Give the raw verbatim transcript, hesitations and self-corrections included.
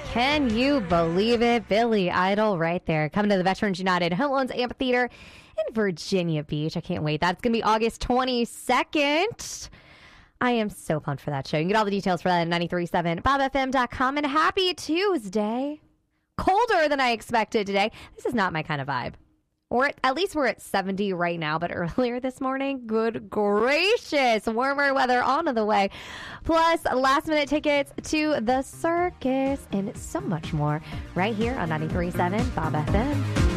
Can you believe it? Billy Idol right there. Coming to the Veterans United Home Loans Amphitheater in Virginia Beach. I can't wait. That's going to be August twenty-second. I am so pumped for that show. You can get all the details for that at ninety-three point seven bob f m dot com. And happy Tuesday. Colder than I expected today. This is not my kind of vibe. Or at, at least we're at seventy right now, but earlier this morning, good gracious, warmer weather on the way. Plus, last minute tickets to the circus and so much more right here on ninety-three point seven Bob F M.